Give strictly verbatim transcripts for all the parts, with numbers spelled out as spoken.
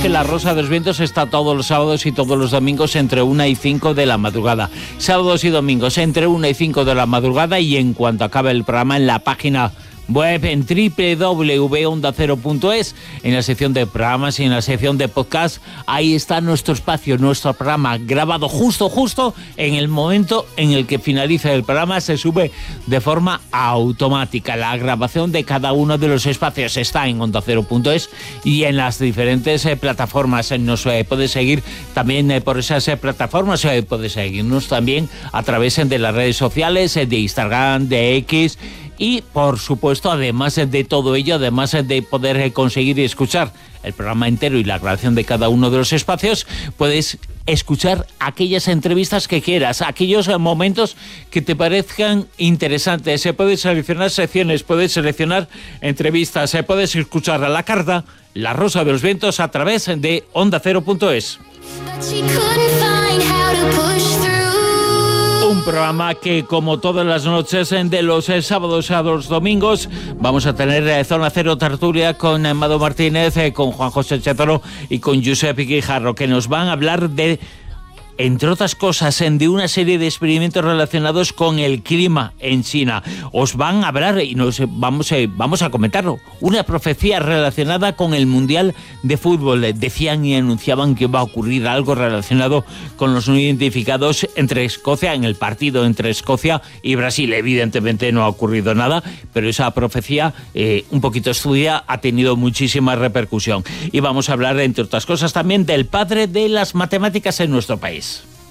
que La Rosa de los Vientos está todos los sábados y todos los domingos entre una y cinco de la madrugada. Sábados y domingos entre una y cinco de la madrugada, y en cuanto acabe el programa en la página web en doble u doble u doble u punto onda cero punto es, en la sección de programas y en la sección de podcast, ahí está nuestro espacio, nuestro programa grabado justo, justo en el momento en el que finaliza el programa. Se sube de forma automática. La grabación de cada uno de los espacios está en onda cero punto es y en las diferentes eh, plataformas. Nos eh, puede seguir también eh, por esas eh, plataformas, eh, puede seguirnos también a través eh, de las redes sociales, eh, de Instagram, de X. Y, por supuesto, además de todo ello, además de poder conseguir y escuchar el programa entero y la grabación de cada uno de los espacios, puedes escuchar aquellas entrevistas que quieras, aquellos momentos que te parezcan interesantes. Se pueden seleccionar secciones, puedes seleccionar entrevistas, se puedes escuchar a la carta La Rosa de los Vientos a través de onda cero punto es. Un programa que, como todas las noches de los eh, sábados a los domingos, vamos a tener eh, Zona Cero Tertulia con eh, Mado Martínez, eh, con Juan José Chetoro y con Josep Guijarro, que nos van a hablar de, entre otras cosas, de una serie de experimentos relacionados con el clima en China. Os van a hablar y nos vamos, eh, vamos a comentarlo. Una profecía relacionada con el Mundial de Fútbol. Decían y anunciaban que iba a ocurrir algo relacionado con los no identificados entre Escocia, en el partido entre Escocia y Brasil. Evidentemente no ha ocurrido nada, pero esa profecía, eh, un poquito estudiada, ha tenido muchísima repercusión. Y vamos a hablar, entre otras cosas, también del padre de las matemáticas en nuestro país.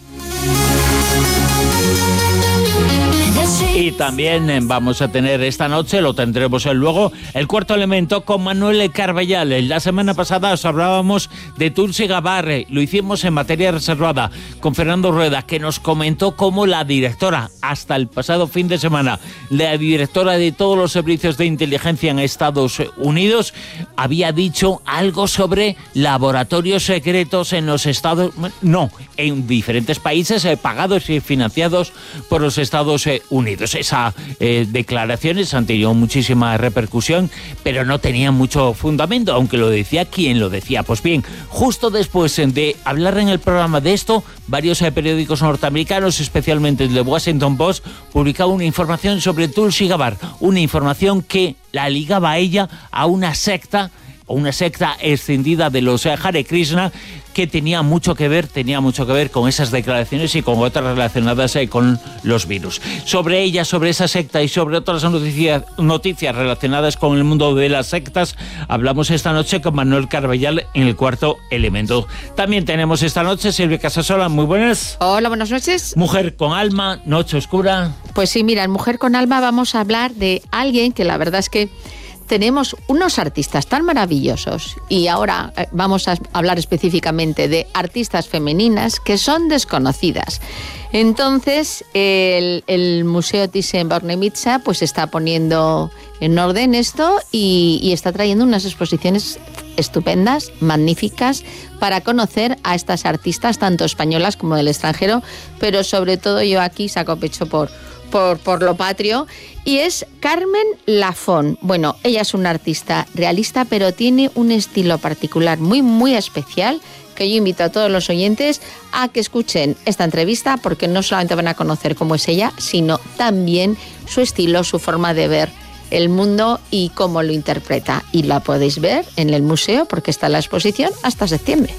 Y también vamos a tener esta noche, lo tendremos luego, el Cuarto Elemento con Manuel Carballal. La semana pasada os hablábamos de Tulsi Gabbard, lo hicimos en materia reservada con Fernando Rueda, que nos comentó cómo la directora, hasta el pasado fin de semana, la directora de todos los servicios de inteligencia en Estados Unidos, había dicho algo sobre laboratorios secretos en los Estados... No, en diferentes países eh, pagados y financiados por los Estados Unidos. Esas eh, declaraciones han tenido muchísima repercusión, pero no tenían mucho fundamento, aunque lo decía quien lo decía. Pues bien, justo después de hablar en el programa de esto, varios eh, periódicos norteamericanos, especialmente el The Washington Post, publicaban una información sobre Tulsi Gabbard, una información que la ligaba a ella a una secta, o una secta extendida de los Hare Krishna, que tenía mucho que ver, tenía mucho que ver con esas declaraciones y con otras relacionadas eh, con los virus. Sobre ella, sobre esa secta y sobre otras noticias, noticias relacionadas con el mundo de las sectas, hablamos esta noche con Manuel Carballal en el Cuarto Elemento. También tenemos esta noche Silvia Casasola, muy buenas. Hola, buenas noches. Mujer con alma, Noche Oscura. Pues sí, mira, en Mujer con alma vamos a hablar de alguien que la verdad es que tenemos unos artistas tan maravillosos, y ahora vamos a hablar específicamente de artistas femeninas que son desconocidas. Entonces, el, el Museo Thyssen-Bornemisza pues está poniendo en orden esto y, y está trayendo unas exposiciones estupendas, magníficas, para conocer a estas artistas, tanto españolas como del extranjero, pero sobre todo yo aquí saco pecho por... Por, por lo patrio, y es Carmen Lafón. Bueno, ella es una artista realista, pero tiene un estilo particular muy, muy especial, que yo invito a todos los oyentes a que escuchen esta entrevista, porque no solamente van a conocer cómo es ella, sino también su estilo, su forma de ver el mundo y cómo lo interpreta. Y la podéis ver en el museo, porque está en la exposición hasta septiembre.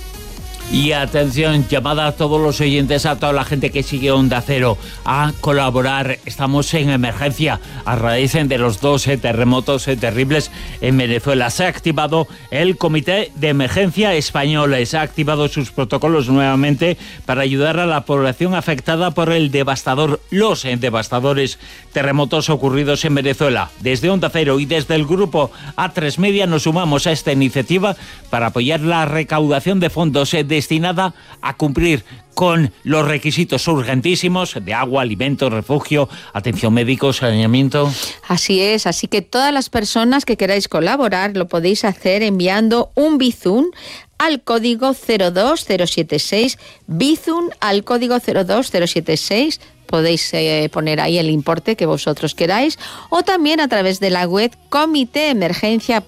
Y atención, llamada a todos los oyentes, a toda la gente que sigue Onda Cero, a colaborar. Estamos en emergencia a raíz de los dos eh, terremotos eh, terribles en Venezuela. Se ha activado el Comité de Emergencia Español, se ha activado sus protocolos nuevamente para ayudar a la población afectada por el devastador, los eh, devastadores terremotos ocurridos en Venezuela. Desde Onda Cero y desde el grupo A tres Media nos sumamos a esta iniciativa para apoyar la recaudación de fondos eh, destinada a cumplir con los requisitos urgentísimos de agua, alimentos, refugio, atención médica, saneamiento. Así es, así que todas las personas que queráis colaborar lo podéis hacer enviando un Bizum al código cero dos cero siete seis, Bizum al código cero dos cero siete seis. Podéis eh, poner ahí el importe que vosotros queráis, o también a través de la web comité emergencia